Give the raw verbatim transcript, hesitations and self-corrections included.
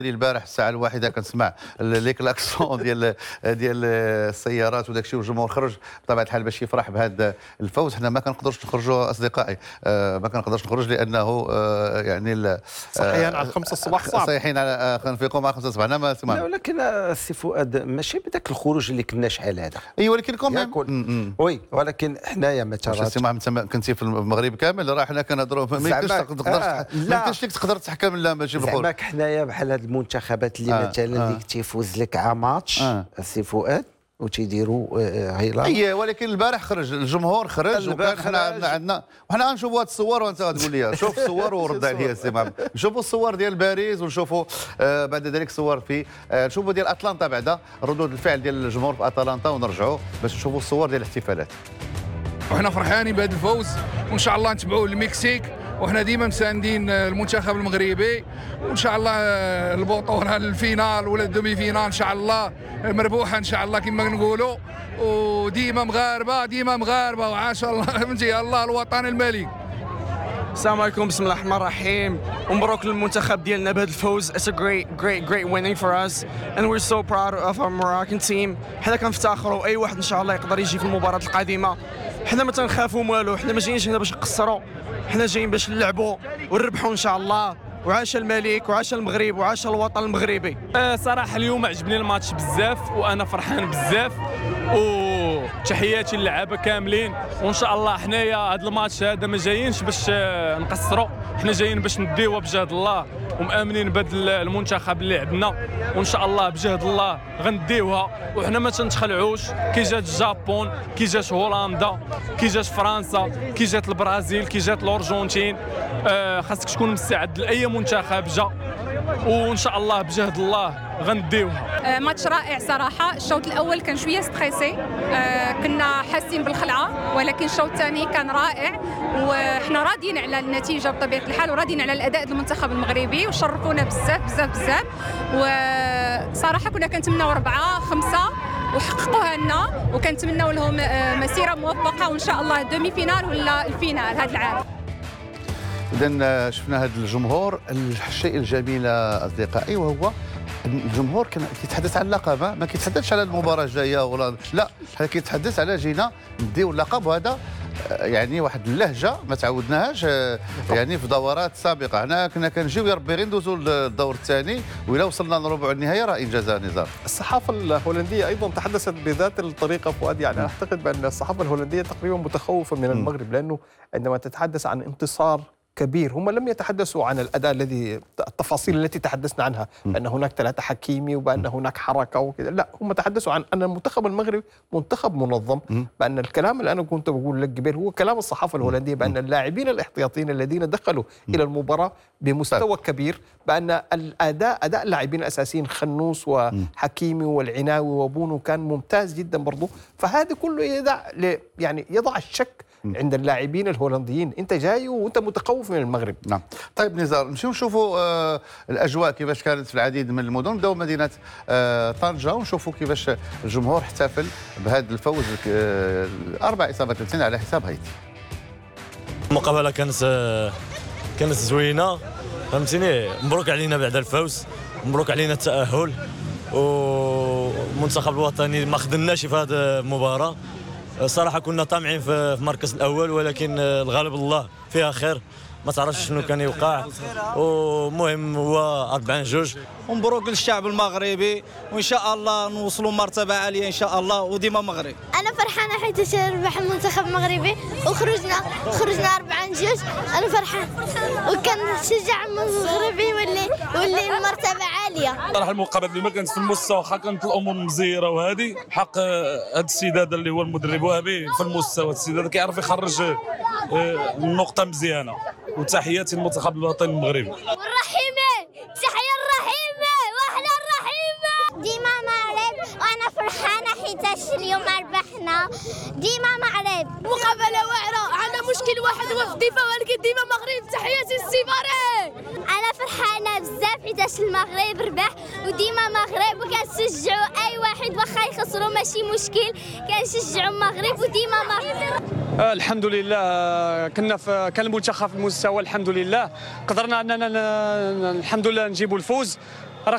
البارح الساعه الواحده كنسمع لي كلاكسون ديال ديال السيارات وداك الشيء، والجمهور خرج بطبيعه الحال باش يفرح بهذا الفوز. حنا ما كنقدرش نخرجوا اصدقائي، ما كنقدرش نخرج لانه يعني صحيحين على خمسة الصباح صعب، صحيحين على كنفيقوا مع خمسة الصباح. انا ما لا ولكن السي فؤاد ماشي بداك الخروج اللي كنا شحال هذا. اي ولكن كوميم وي ولكن حنايا مثلا السي محمد كنتي في المغرب كامل راه حنا كنهضروا ما يمكنش تقدر ما يمكنش لك تقدر تحكم لا ماشي بالخروج. زعما حنايا بحال هاد المنتخبات اللي آه مثلا اللي آه تيفوز لك على ماتش آه السي فؤاد وتيديروا هيلا. اي ولكن البارح خرج الجمهور خرج وكان حنا عندنا وحنا غنشوفوا هاد الصور وانت غتقول لي شوف الصور ورد عليا السي محمد. نشوفوا الصور ديال باريس ونشوفوا آه بعد ذلك صور في آه نشوفوا ديال اتلانتا بعدا ردود الفعل ديال الجمهور في اتلانتا ونرجعوا باش نشوفوا الصور ديال الاحتفالات. وحنا فرحانين بهذا الفوز وان شاء الله نتبعوا المكسيك، وحنا ديما مساندين المنتخب المغربي، وان شاء الله البطوله الفينال ولا الدومي فينال ان شاء الله مربوحه ان شاء الله كما نقولوا، وديما مغاربه ديما مغاربه وعاش الله فهمتي الله الوطن الملك. السلام عليكم، بسم الله الرحمن الرحيم، ومبروك للمنتخب ديالنا بهذا الفوز. It's a great great great winning for us and we're so proud of our Moroccan team. حنا كنفتخروا اي واحد ان شاء الله يقدر يجي في المباراة القادمة. حنا ما تنخافوا والو، حنا ما جايينش هنا باش نقصروا، حنا جايين باش نلعبوا ونربحوا ان شاء الله. وعاش الملك وعاش المغرب وعاش الوطن المغربي. أه صراحه اليوم عجبني الماتش بزاف وانا فرحان بزاف، وتحياتي للعابه كاملين، وان شاء الله حنايا هذا الماتش هذا ما جايينش باش نقصروا، حنا جايين باش نديوها بجهد الله ومآمنين بهذا المنتخب اللي عندنا، وان شاء الله بجهد الله غنديوها. وحنا ما تنتخلعوش كي جات الجابون كي جات هولندا كي جات فرنسا كي جات البرازيل كي جات الارجنتين. آه خاصك تكون مستعد لاي منتخب جا، وان شاء الله بجهد الله غنديوها. آه ماتش رائع صراحه. الشوط الاول كان شويه ستريسي، آه كنا حاسين بالخلعه، ولكن الشوط الثاني كان رائع وحنا راضيين على النتيجه بطبيعه الحال وراضيين على الاداء ديال المنتخب المغربي وشرفونا بزاف بزاف بزاف. وصراحه كنا كنتمناو أربعة خمسة وحققوها لنا، وكنتمناو لهم مسيره موفقه وان شاء الله دومي فينال ولا الفينال هذا العام. إذا شفنا هذا الجمهور. الشيء الجميل أصدقائي وهو الجمهور كان كيتحدث عن اللقب، ما كيتحدثش على المباراة الجاية ولا لا، كيتحدث على جينا نديو اللقب، وهذا يعني واحد اللهجة ما تعودناهاش يعني في دورات سابقة. حنا كنا كنجيو يا ربي غير ندوزوا للدور الثاني، وإلا وصلنا لربع النهائي راه إنجاز نزار. الصحافة الهولندية أيضا تحدثت بذات الطريقة فؤاد، يعني أعتقد بأن الصحافة الهولندية تقريبا متخوفة من المغرب، لأنه عندما تتحدث عن انتصار كبير هم لم يتحدثوا عن الاداء الذي التفاصيل التي تحدثنا عنها، بان هناك ثلاثه حكيمي وبان هناك حركه وكذا، لا هم تحدثوا عن ان المنتخب المغربي منتخب منظم، بان الكلام اللي انا كنت بقول لك قبل هو كلام الصحافه الهولنديه، بان اللاعبين الاحتياطيين الذين دخلوا الى المباراه بمستوى كبير، بان الاداء اداء اللاعبين الاساسيين خنوس وحكيمي والعناوي وبونو كان ممتاز جدا برضه، فهذا كله يضع يعني يضع الشك عند اللاعبين الهولنديين، انت جاي وانت متخوف من المغرب. نعم. طيب نزار نمشيو نشوفوا آه الاجواء كيفاش كانت في العديد من المدن. نبداو مدينه آه طنجه ونشوفوا كيفاش الجمهور احتفل بهذا الفوز آه اربع اصابات ثلاثين على حساب هايتي. المقابله كانت آه كانت زوينه فهمتيني، مبروك علينا بعد الفوز، مبروك علينا التاهل، والمنتخب الوطني ما خدمناش في هذه المباراه. صراحة كنا طامعين في المركز الأول، ولكن الغالب الله فيها خير، ما تعرفش شنو كان يوقع، ومهم هو أربعين جوج. ومبروك للشعب المغربي، وإن شاء الله نوصلوا مرتبة عالية إن شاء الله وديما مغرب. أنا فرحانة حيت ربح المنتخب المغربي وخرجنا خرجنا أربعين جوج، أنا فرحان وكنشجع المغربي يولي يولي المرتبة عالية. صراحة المقابلة اللي ما كانت في المستوى، واخا كانت الأمور مزيرة وهذه حق هذا السيد هذا اللي هو المدرب وهابي في المستوى، السيد هذا كيعرف يخرج النقطة مزيانة، وتحياتي للمنتخب الوطني المغربي. والرحيمة تحية الرحيمة واحنا الرحيمة. ديما مغرب وانا فرحانة حيتاش اليوم ربحنا، ديما مغرب. مقابلة واعرة، عندنا مشكل واحد هو في الدفاع ولكن ديما مغرب. تحياتي للسفارة. انا فرحانة بزاف حيتاش المغرب ربح وديما مغرب، وكنشجعوا اي واحد واخا يخسروا ماشي مشكل، كنشجعوا المغرب وديما مغرب. آه الحمد لله، كنا في كان المنتخب في المستوى، الحمد لله قدرنا اننا الحمد لله نجيبوا الفوز،